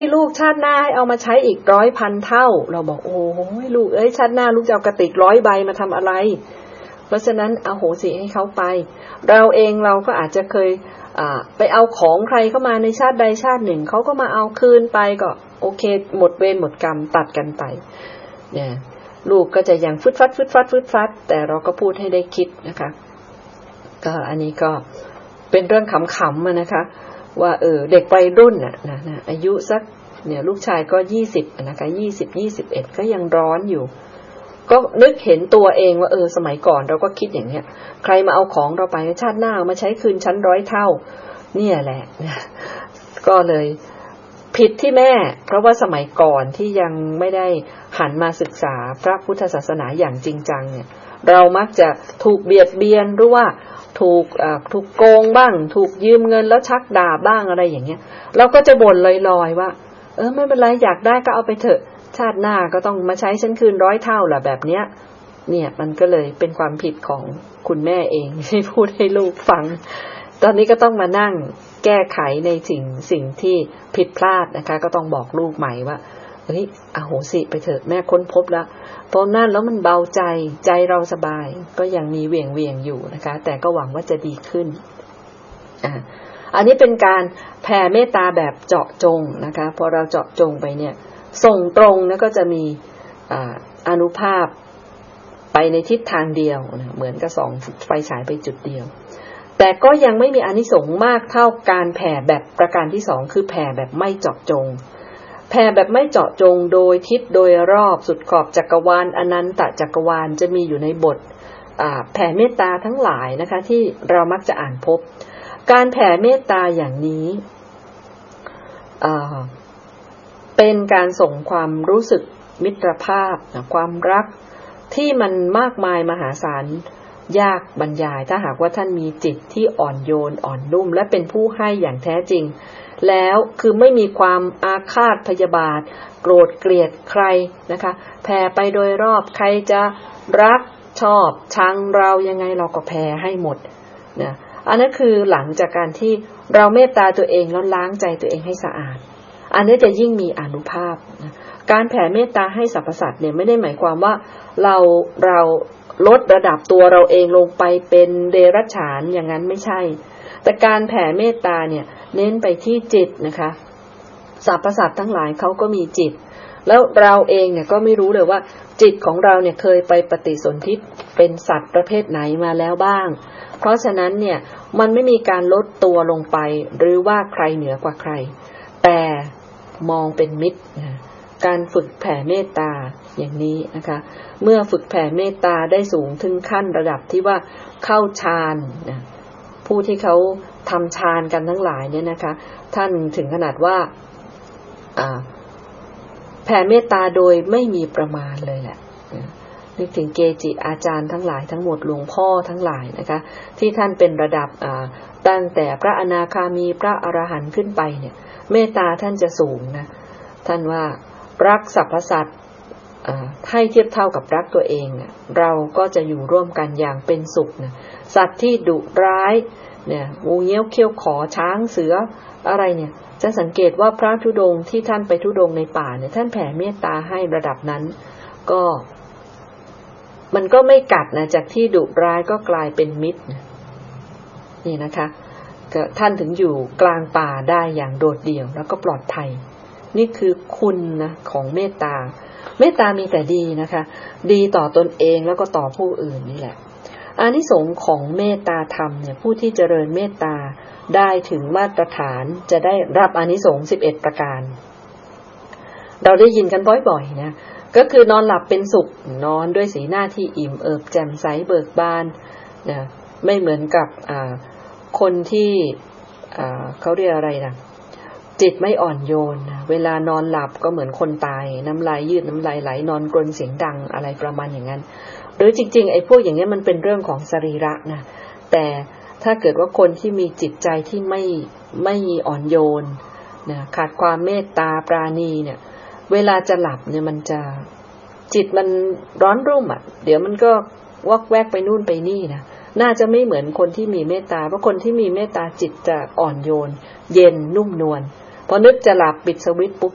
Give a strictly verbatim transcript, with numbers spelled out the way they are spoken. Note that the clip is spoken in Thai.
ลูกชาติหน้าให้เอามาใช้อีกร้อยพันเท่าเราบอกโอ้โหลูกเอ้ยชาติหน้าลูกจะเอากระติกร้อยใบมาทำอะไรเพราะฉะนั้นอโหสิให้เขาไปเราเองเราก็อาจจะเคยอ่าไปเอาของใครเข้ามาในชาติใดชาติหนึ่งเขาก็มาเอาคืนไปก็โอเคหมดเวรหมดกรรมตัดกันไปเนี่ยลูกก็จะยังฟึดฟัดฟึดฟัดฟึดฟัดแต่เราก็พูดให้ได้คิดนะคะก็อันนี้ก็เป็นเรื่องขำๆนะคะว่าเออเด็กวัยรุ่นน่ะนะนะอายุสักเนี่ยลูกชายก็ยี่สิบนะคะยี่สิบ ยี่สิบเอ็ดก็ยังร้อนอยู่ก็นึกเห็นตัวเองว่าเออสมัยก่อนเราก็คิดอย่างเนี้ยใครมาเอาของเราไปชาติหน้ามาใช้คืนชั้นร้อยเท่าเนี่ยแหละก็เลยผิดที่แม่เพราะว่าสมัยก่อนที่ยังไม่ได้หันมาศึกษาพระพุทธศาสนาอย่างจริงจังเนี่ยเรามักจะถูกเบียดเบียนหรือว่าถูกอ่าถูกโกงบ้างถูกยืมเงินแล้วชักดาบบ้างอะไรอย่างเงี้ยเราก็จะบ่นลอยๆว่าเออไม่เป็นไรอยากได้ก็เอาไปเถอะชาติหน้าก็ต้องมาใช้ฉันคืนร้อยเท่าล่ะแบบเนี้ยเนี่ยมันก็เลยเป็นความผิดของคุณแม่เองที่พูดให้ลูกฟังตอนนี้ก็ต้องมานั่งแก้ไขในสิ่งสิ่งที่ผิดพลาดนะคะก็ต้องบอกลูกใหม่ว่าเฮ้ยอโหสิไปเถอะแม่ค้นพบแล้วตอนนั้นแล้วมันเบาใจใจเราสบายก็ยังมีเวียงเวียงอยู่นะคะแต่ก็หวังว่าจะดีขึ้นอ่าอันนี้เป็นการแผ่เมตตาแบบเจาะจงนะคะพอเราเจาะจงไปเนี่ยส่งตรงแล้วก็จะมีอ่าอานุภาพไปในทิศทางเดียวนะเหมือนกับสองไฟฉายไปจุดเดียวแต่ก็ยังไม่มีอานิสงส์มากเท่าการแผ่แบบประการที่สองคือแผ่แบบไม่เจาะจงแผ่แบบไม่เจาะจงโดยทิศโดยรอบสุดขอบจักรวาลอนันตจักรวาลจะมีอยู่ในบทแผ่เมตตาทั้งหลายนะคะที่เรามักจะอ่านพบการแผ่เมตตาอย่างนี้เป็นการส่งความรู้สึกมิตรภาพความรักที่มันมากมายมหาศาลยากบรรยายถ้าหากว่าท่านมีจิตที่อ่อนโยนอ่อนนุ่มและเป็นผู้ให้อย่างแท้จริงแล้วคือไม่มีความอาฆาตพยาบาทโกรธเกลียดใครนะคะแผ่ไปโดยรอบใครจะรักชอบชังเรายังไงเราก็แผ่ให้หมดนะอันนั้นคือหลังจากการที่เราเมตตาตัวเองแล้วล้างใจตัวเองให้สะอาดอันนี้จะยิ่งมีอานุภาพนะการแผ่เมตตาให้สรรพสัตว์เนี่ยไม่ได้หมายความว่าเราเราลดระดับตัวเราเองลงไปเป็นเดรัจฉานอย่างนั้นไม่ใช่แต่การแผ่เมตตาเนี่ยเน้นไปที่จิตนะคะสรรพสัตว์ทั้งหลายเขาก็มีจิตแล้วเราเองเนี่ยก็ไม่รู้เลยว่าจิตของเราเนี่ยเคยไปปฏิสนธิเป็นสัตว์ประเภทไหนมาแล้วบ้างเพราะฉะนั้นเนี่ยมันไม่มีการลดตัวลงไปหรือว่าใครเหนือกว่าใครแต่มองเป็นมิตรนะการฝึกแผ่เมตตาอย่างนี้นะคะเมื่อฝึกแผ่เมตตาได้สูงถึงขั้นระดับที่ว่าเข้าฌานนะผู้ที่เขาทำฌานกันทั้งหลายเนี่ยนะคะท่านถึงขนาดว่าแผ่เมตตาโดยไม่มีประมาณเลยแหละนึกถึงเกจิอาจารย์ทั้งหลายทั้งหมดหลวงพ่อทั้งหลายนะคะที่ท่านเป็นระดับตั้งแต่พระอนาคามีพระอรหันต์ขึ้นไปเนี่ยเมตตาท่านจะสูงนะท่านว่ารักสรรพสัตว์ให้เทียบเท่ากับรักตัวเองเราก็จะอยู่ร่วมกันอย่างเป็นสุขนะสัตว์ที่ดุร้ายเนี่ยงูเงี้ยวเขี้ยวขอช้างเสืออะไรเนี่ยจะสังเกตว่าพระธุดงค์ที่ท่านไปธุดงค์ในป่าเนี่ยท่านแผ่เมตตาให้ระดับนั้นก็มันก็ไม่กัดนะจากที่ดุร้ายก็กลายเป็นมิตรนี่นะคะก็ท่านถึงอยู่กลางป่าได้อย่างโดดเดี่ยวแล้วก็ปลอดภัยนี่คือคุณนะของเมตตาเมตตามีแต่ดีนะคะดีต่อตนเองแล้วก็ต่อผู้อื่นนี่แหละอานิสงส์ของเมตตาธรรมเนี่ยผู้ที่เจริญเมตตาได้ถึงมาตรฐานจะได้รับอานิสงส์สิบเอ็ดประการเราได้ยินกันบ่อยๆนะก็คือนอนหลับเป็นสุขนอนด้วยสีหน้าที่อิ่มเอิบแจ่มใสเบิกบานนะไม่เหมือนกับอ่าคนที่อ่าเขาเรียกอะไรนะจิตไม่อ่อนโยนนะเวลานอนหลับก็เหมือนคนตายน้ำลายยืดน้ำลายไหลนอนกรนเสียงดังอะไรประมาณอย่างนั้นหรือจริงๆไอ้พวกอย่างนี้มันเป็นเรื่องของสรีระนะแต่ถ้าเกิดว่าคนที่มีจิตใจที่ไม่ไม่อ่อนโยนนะขาดความเมตตาปราณีเนี่ยเวลาจะหลับเนี่ยมันจะจิตมันร้อนรุ่มอ่ะเดี๋ยวมันก็วอกแวกไปนู่นไปนี่นะน่าจะไม่เหมือนคนที่มีเมตตาเพราะคนที่มีเมตตาจิตจะอ่อนโยนเย็นนุ่มนวลพอนึกจะหลับปิดสวิตช์ปุ๊บ